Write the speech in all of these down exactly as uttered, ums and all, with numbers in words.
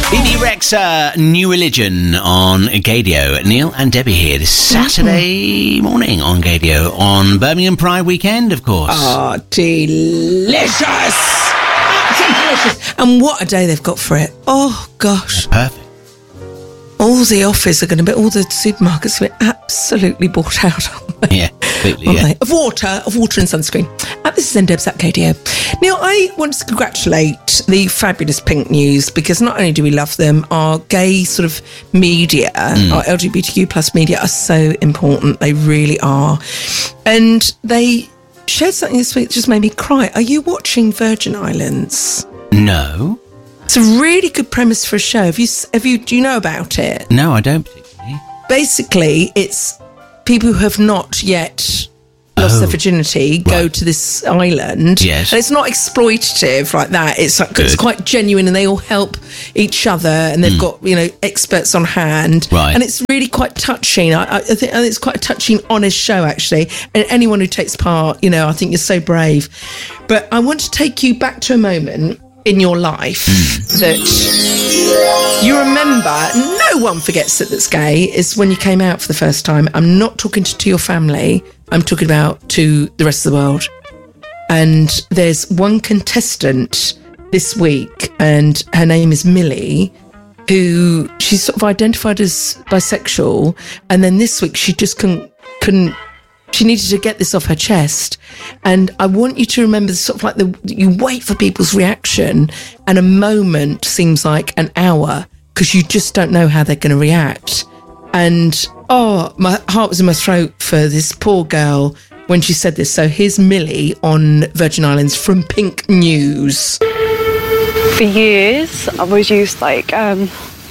B B Rexha, New Religion on Gadio. Neil and Debbie here this Saturday morning on Gadio on Birmingham Pride weekend, of course. Oh, delicious! Absolutely delicious. And what a day they've got for it. Oh, gosh. Perfect. All the offers are going to be, all the supermarkets are going to be absolutely bought out, aren't they? Yeah, completely, yeah. Of water, of water and sunscreen. Uh, this is N Debs at Gadio. Neil, I want to congratulate the fabulous Pink News, because not only do we love them, our gay sort of media, mm. our L G B T Q plus media are so important. They really are. And they shared something this week that just made me cry. Are you watching Virgin Islands? No. It's a really good premise for a show. Have you, have you, do you know about it? No, I don't particularly. Basically, it's people who have not yet lost oh, their virginity go right. to this island. Yes. And it's not exploitative like that. It's like, it's quite genuine, and they all help each other, and they've mm. got, you know, experts on hand. Right. And it's really quite touching. I, I think I think it's quite a touching, honest show, actually. And anyone who takes part, you know, I think you're so brave. But I want to take you back to a moment in your life mm. that you remember. No one forgets that that's gay, is when you came out for the first time. I'm not talking to, to your family, I'm talking about to the rest of the world. And there's one contestant this week, and her name is Millie, who she's sort of identified as bisexual, and then this week she just couldn't couldn't she needed to get this off her chest. And I want you to remember sort of like the, you wait for people's reaction, and a moment seems like an hour, because you just don't know how they're going to react. And, oh, my heart was in my throat for this poor girl when she said this. So here's Millie on Virgin Islands from Pink News. For years, I've always used, like, um,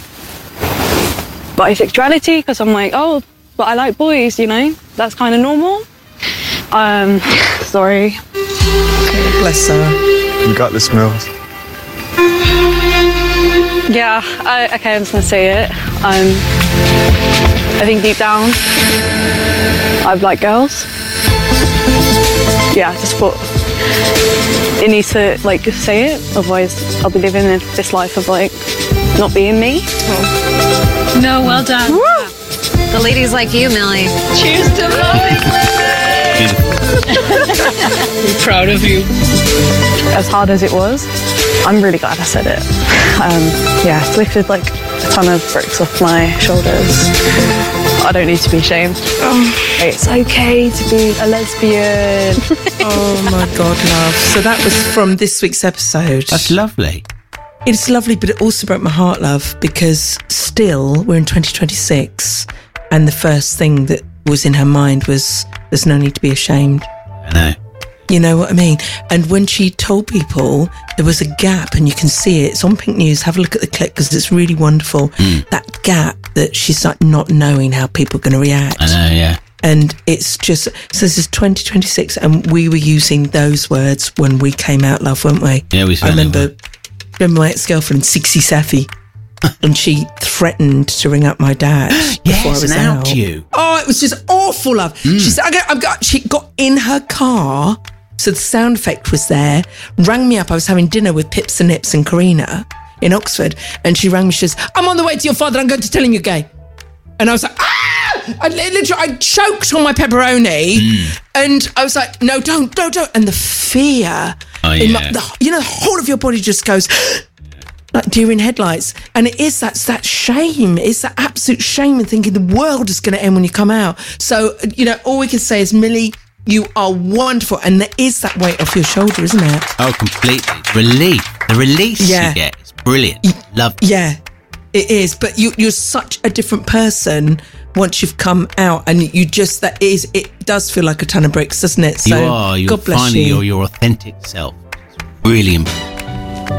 bisexuality, because I'm like, oh, but I like boys, you know? That's kind of normal. Um, sorry. Bless her. You got the smells. Yeah, I, okay, I'm just going to say it. Um, I think deep down, I like girls. Yeah, I just thought it needs to, like, say it. Otherwise, I'll be living this life of, like, not being me. Oh. No, well done. Woo! The ladies like you, Millie. Cheers to loving. I'm proud of you. As hard as it was, I'm really glad I said it. Um, yeah, it's lifted like a ton of bricks off my shoulders. I don't need to be ashamed. Oh. It's okay to be a lesbian. Oh my God, love. So that was from this week's episode. That's lovely. It's lovely, but it also broke my heart, love, because still we're in twenty twenty-six, and the first thing that was in her mind was, there's no need to be ashamed. I know. You know what I mean? And when she told people there was a gap, and you can see it, it's on Pink News, have a look at the clip, because it's really wonderful. Mm. That gap that she's like not knowing how people are going to react. I know, yeah. And it's just, so this is twenty twenty-six, and we were using those words when we came out, love, weren't we? Yeah, we certainly I remember, were. remember my ex-girlfriend, Sixie Safi, and she threatened to ring up my dad before yes, I was and out. out you. Oh, it was just awful, love. Mm. She said, I got, I got, she got in her car, so the sound effect was there, rang me up. I was having dinner with Pips and Nips and Karina in Oxford, and she rang me, she says, I'm on the way to your father, I'm going to tell him you're gay. And I was like, ah! I literally, I choked on my pepperoni, mm. and I was like, no, don't, don't, don't. And the fear, oh, in yeah. my, the, you know, the whole of your body just goes like deer in headlights. And it is that's that shame. It's that absolute shame in thinking the world is going to end when you come out. So, you know, all we can say is, Millie, you are wonderful. And there is that weight off your shoulder, isn't it? Oh, completely. Relief. The release yeah. you get is brilliant. Love it. Yeah, it is. But you, you're such a different person once you've come out, and you just, that is, it does feel like a ton of bricks, doesn't it? So, you are. You're God bless finding you. your, your authentic self. It's really important.